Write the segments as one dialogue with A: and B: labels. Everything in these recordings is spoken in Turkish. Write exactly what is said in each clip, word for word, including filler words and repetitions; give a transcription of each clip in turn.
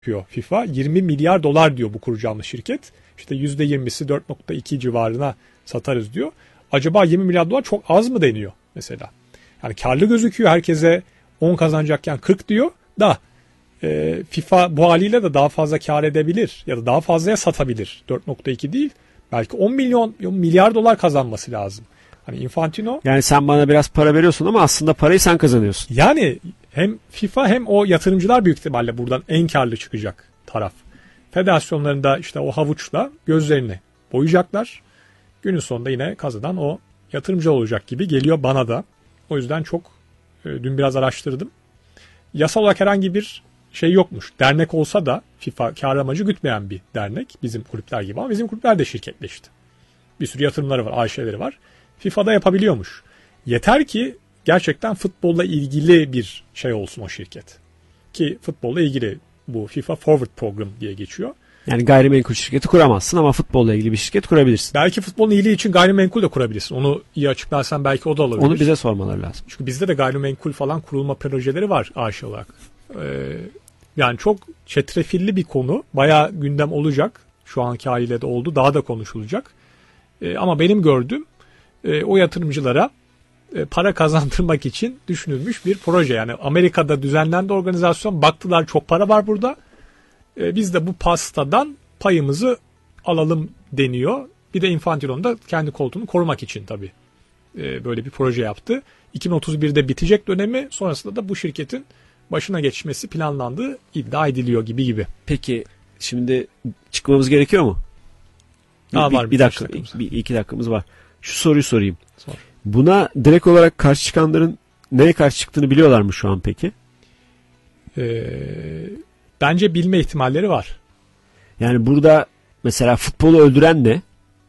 A: yapıyor FIFA. yirmi milyar dolar diyor bu kuracağımız şirket. İşte yüzde yirmisi dört nokta iki civarına satarız diyor. Acaba yirmi milyar dolar çok az mı deniyor mesela? Yani karlı gözüküyor, herkese on kazanacakken kırk diyor da e, FIFA bu haliyle de daha fazla kar edebilir ya da daha fazlaya satabilir. dört nokta iki değil, belki on milyon milyar dolar kazanması lazım. Hani Infantino.
B: Yani sen bana biraz para veriyorsun ama aslında parayı sen kazanıyorsun.
A: Yani hem FIFA hem o yatırımcılar büyük ihtimalle buradan en karlı çıkacak taraf. Federasyonlarında işte o havuçla gözlerini boyayacaklar. Günün sonunda yine kazanan o yatırımcı olacak gibi geliyor bana da. O yüzden çok e, dün biraz araştırdım. Yasal olarak herhangi bir şey yokmuş. Dernek olsa da FIFA kar amacı gütmeyen bir dernek. Bizim kulüpler gibi ama bizim kulüpler de şirketleşti. Bir sürü yatırımları var, A Ş'leri var. FIFA'da yapabiliyormuş. Yeter ki gerçekten futbolla ilgili bir şey olsun o şirket. Ki futbolla ilgili bu FIFA Forward Program diye geçiyor.
B: Yani gayrimenkul şirketi kuramazsın ama futbolla ilgili bir şirket kurabilirsin.
A: Belki futbolun iyiliği için gayrimenkul de kurabilirsin. Onu iyi açıklarsan belki o da olabilir.
B: Onu bize sormaları lazım.
A: Çünkü bizde de gayrimenkul falan kurulma projeleri var A Ş olarak. Ee, yani çok çetrefilli bir konu. Bayağı gündem olacak. Şu anki haliyle de oldu. Daha da konuşulacak. Ee, ama benim gördüğüm e, o yatırımcılara e, para kazandırmak için düşünülmüş bir proje. Yani Amerika'da düzenlendi organizasyon. Baktılar çok para var burada. E, biz de bu pastadan payımızı alalım deniyor. Bir de Infantino'nun da kendi koltuğunu korumak için tabii e, böyle bir proje yaptı. iki bin otuz birde bitecek dönemi, sonrasında da bu şirketin başına geçmesi planlandığı iddia ediliyor gibi gibi.
B: Peki şimdi çıkmamız gerekiyor mu?
A: Daha
B: bir,
A: var
B: bir, bir dakika, bir, iki dakikamız var. Şu soruyu sorayım. Sor. Buna direkt olarak karşı çıkanların neye karşı çıktığını biliyorlar mı şu an peki?
A: Ee, bence bilme ihtimalleri var.
B: Yani burada mesela futbolu öldüren ne?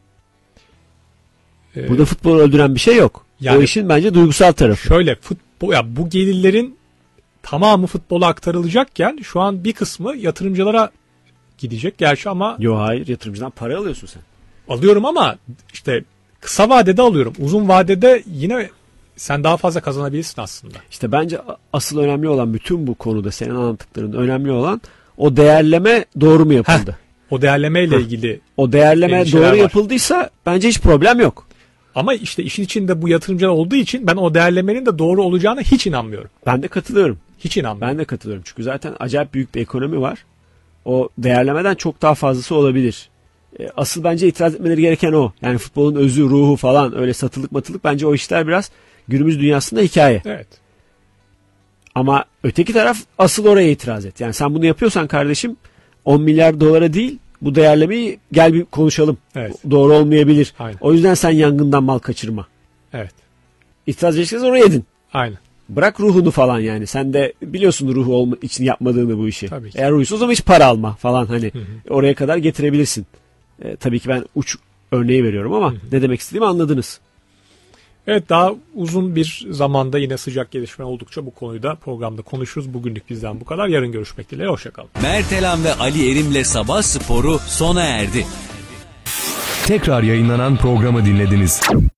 B: Ee, burada futbolu öldüren bir şey yok. Yani, o işin bence duygusal tarafı.
A: Şöyle futbol, ya bu gelirlerin tamamı futbola aktarılacakken şu an bir kısmı yatırımcılara gidecek gerçi ama.
B: Yok hayır, yatırımcıdan para alıyorsun sen.
A: Alıyorum ama işte kısa vadede alıyorum. Uzun vadede yine sen daha fazla kazanabilirsin aslında.
B: İşte bence asıl önemli olan bütün bu konuda senin anlattıkların önemli olan o değerleme doğru mu yapıldı?
A: Heh, o değerlemeyle ilgili.
B: O değerleme doğru var. Yapıldıysa bence hiç problem yok.
A: Ama işte işin içinde bu yatırımcılar olduğu için ben o değerlemenin de doğru olacağına hiç inanmıyorum.
B: Ben de katılıyorum.
A: Hiç inanmıyorum.
B: Ben de katılıyorum. Çünkü zaten acayip büyük bir ekonomi var. O değerlemeden çok daha fazlası olabilir. Asıl bence itiraz etmeleri gereken o. Yani futbolun özü, ruhu falan öyle satılık matılık, bence o işler biraz günümüz dünyasında hikaye.
A: Evet.
B: Ama öteki taraf asıl oraya itiraz et. Yani sen bunu yapıyorsan kardeşim on milyar dolara değil bu değerlemeyi gel bir konuşalım.
A: Evet.
B: Doğru olmayabilir.
A: Aynen.
B: O yüzden sen yangından mal kaçırma.
A: Evet.
B: İtiraz edecekseniz oraya edin.
A: Aynen.
B: Bırak ruhunu falan yani. Sen de biliyorsun ruhu olma için yapmadığını bu işi.
A: Tabii ki.
B: Eğer ruhsuz o zaman hiç para alma falan hani.
A: Hı hı.
B: Oraya kadar getirebilirsin. E, tabii ki ben uç örneği veriyorum ama hı hı. ne demek istediğimi anladınız.
A: Evet, daha uzun bir zamanda yine sıcak gelişme oldukça bu konuyu da programda konuşuruz. Bugünlük bizden bu kadar. Yarın görüşmek dileğiyle. Hoşçakalın.
C: Mert Elan ve Ali Erim'le Sabah Sporu sona erdi.
D: Tekrar yayınlanan programı dinlediniz.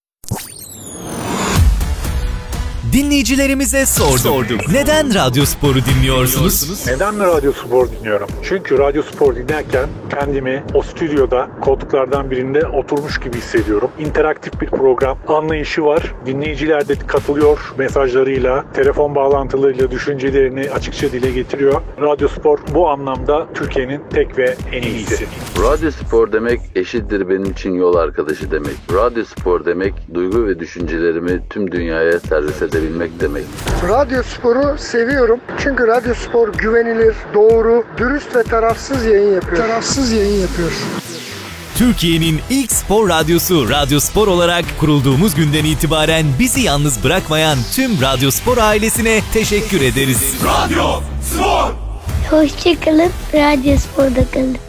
C: Dinleyicilerimize sorduk. sorduk. Neden Radyo Spor'u dinliyorsunuz?
E: Neden Radyo Spor dinliyorum? Çünkü Radyo Spor dinlerken kendimi o stüdyoda koltuklardan birinde oturmuş gibi hissediyorum. İnteraktif bir program, anlayışı var. Dinleyiciler de katılıyor mesajlarıyla, telefon bağlantılarıyla düşüncelerini açıkça dile getiriyor. Radyo Spor bu anlamda Türkiye'nin tek ve en iyisi.
F: Radyo Spor demek eşittir benim için yol arkadaşı demek. Radyo Spor demek duygu ve düşüncelerimi tüm dünyaya servis edebilmek demek.
G: Radyo Spor'u seviyorum. Çünkü Radyo Spor güvenilir, doğru, dürüst ve tarafsız yayın yapıyor. Tarafsız yayın yapıyor.
C: Türkiye'nin ilk spor radyosu Radyo Spor olarak kurulduğumuz günden itibaren bizi yalnız bırakmayan tüm Radyo Spor ailesine teşekkür ederiz.
H: Radyo Spor!
I: Hoşçakalın, Radyo Spor'da kalın.